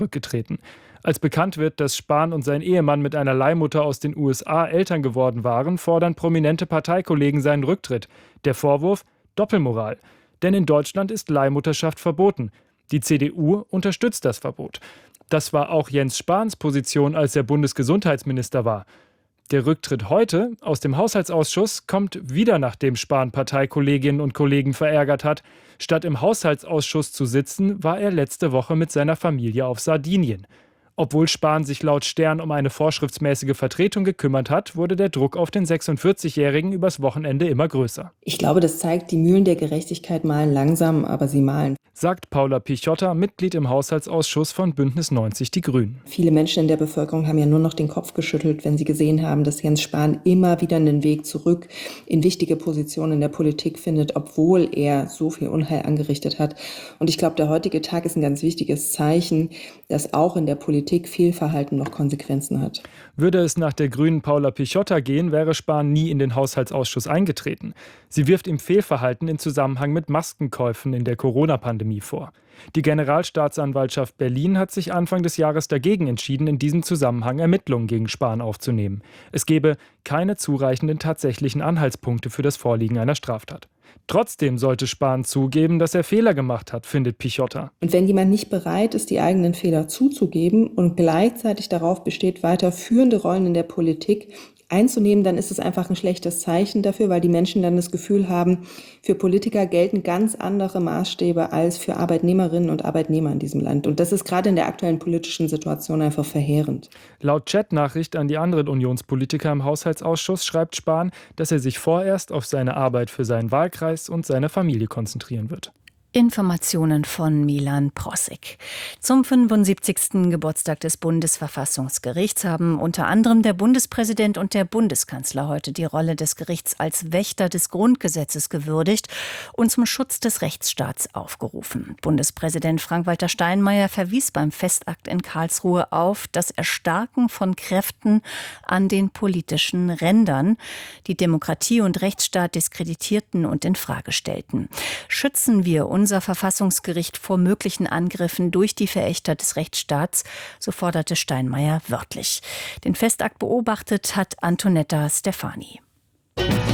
zurückgetreten. Als bekannt wird, dass Spahn und sein Ehemann mit einer Leihmutter aus den USA Eltern geworden waren, fordern prominente Parteikollegen seinen Rücktritt. Der Vorwurf: Doppelmoral. Denn in Deutschland ist Leihmutterschaft verboten. Die CDU unterstützt das Verbot. Das war auch Jens Spahns Position, als er Bundesgesundheitsminister war. Der Rücktritt heute aus dem Haushaltsausschuss kommt wieder, nachdem Spahn Parteikolleginnen und Kollegen verärgert hat. Statt im Haushaltsausschuss zu sitzen, war er letzte Woche mit seiner Familie auf Sardinien. Obwohl Spahn sich laut Stern um eine vorschriftsmäßige Vertretung gekümmert hat, wurde der Druck auf den 46-Jährigen übers Wochenende immer größer. Ich glaube, das zeigt, die Mühlen der Gerechtigkeit mahlen langsam, aber sie mahlen. Sagt Paula Pichotta, Mitglied im Haushaltsausschuss von Bündnis 90 Die Grünen. Viele Menschen in der Bevölkerung haben ja nur noch den Kopf geschüttelt, wenn sie gesehen haben, dass Jens Spahn immer wieder einen Weg zurück in wichtige Positionen in der Politik findet, obwohl er so viel Unheil angerichtet hat. Und ich glaube, der heutige Tag ist ein ganz wichtiges Zeichen, dass auch in der Politik Fehlverhalten noch Konsequenzen hat. Würde es nach der Grünen Paula Pichotta gehen, wäre Spahn nie in den Haushaltsausschuss eingetreten. Sie wirft ihm Fehlverhalten in Zusammenhang mit Maskenkäufen in der Corona-Pandemie vor. Die Generalstaatsanwaltschaft Berlin hat sich Anfang des Jahres dagegen entschieden, in diesem Zusammenhang Ermittlungen gegen Spahn aufzunehmen. Es gebe keine zureichenden tatsächlichen Anhaltspunkte für das Vorliegen einer Straftat. Trotzdem sollte Spahn zugeben, dass er Fehler gemacht hat, findet Pichotta. Und wenn jemand nicht bereit ist, die eigenen Fehler zuzugeben und gleichzeitig darauf besteht, weiter führende Rollen in der Politik einzunehmen, dann ist es einfach ein schlechtes Zeichen dafür, weil die Menschen dann das Gefühl haben, für Politiker gelten ganz andere Maßstäbe als für Arbeitnehmerinnen und Arbeitnehmer in diesem Land. Und das ist gerade in der aktuellen politischen Situation einfach verheerend. Laut Chatnachricht an die anderen Unionspolitiker im Haushaltsausschuss schreibt Spahn, dass er sich vorerst auf seine Arbeit für seinen Wahlkreis und seine Familie konzentrieren wird. Informationen von Milan Prossig. Zum 75. Geburtstag des Bundesverfassungsgerichts haben unter anderem der Bundespräsident und der Bundeskanzler heute die Rolle des Gerichts als Wächter des Grundgesetzes gewürdigt und zum Schutz des Rechtsstaats aufgerufen. Bundespräsident Frank-Walter Steinmeier verwies beim Festakt in Karlsruhe auf das Erstarken von Kräften an den politischen Rändern, die Demokratie und Rechtsstaat diskreditierten und in Frage stellten. Schützen wir unser Verfassungsgericht vor möglichen Angriffen durch die Verächter des Rechtsstaats, so forderte Steinmeier wörtlich. Den Festakt beobachtet hat Antonetta Stefani.